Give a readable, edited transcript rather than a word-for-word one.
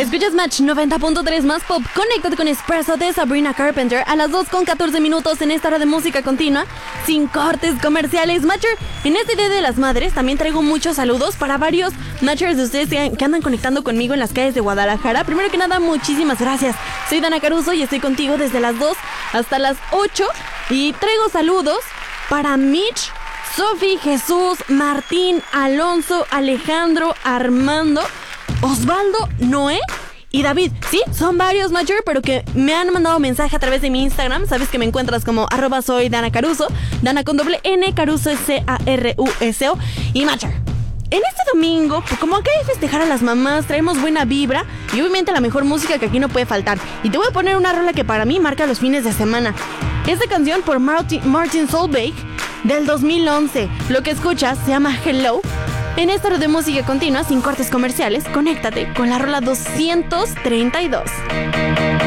Escuchas Match 90.3 más pop. Conéctate con Espresso de Sabrina Carpenter a las 2:14 en esta hora de música continua, sin cortes comerciales. Matcher, en este Día de las Madres también traigo muchos saludos para varios Matchers de ustedes que andan conectando conmigo en las calles de Guadalajara. Primero que nada, muchísimas gracias. Soy Dana Caruso y estoy contigo desde las 2 hasta las 8. Y traigo saludos para Mitch, Sofi, Jesús, Martín, Alonso, Alejandro, Armando, Osvaldo, Noé y David. Sí, son varios Matcher, pero que me han mandado mensaje a través de mi Instagram. Sabes que me encuentras como @soy Dana Caruso, Dana con doble N, Caruso Caruso. Y Matcher, en este domingo, como acá hay festejar a las mamás, traemos buena vibra y obviamente la mejor música que aquí no puede faltar. Y te voy a poner una rola que para mí marca los fines de semana. Esta canción por Martin Solveig del 2011. Lo que escuchas se llama Hello. En esta hora de música continua, sin cortes comerciales, conéctate con la rola 232.